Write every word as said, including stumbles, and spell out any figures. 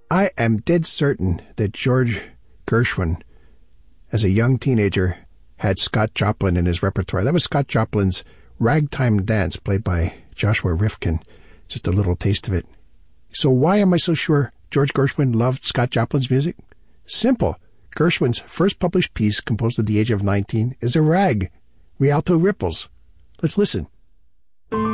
I am dead certain that George Gershwin, as a young teenager, had Scott Joplin in his repertoire. That was Scott Joplin's Ragtime Dance, played by Joshua Rifkin. Just a little taste of it. So why am I so sure George Gershwin loved Scott Joplin's music? Simple. Gershwin's first published piece, composed at the age of nineteen, is a rag, Rialto Ripples. Let's listen.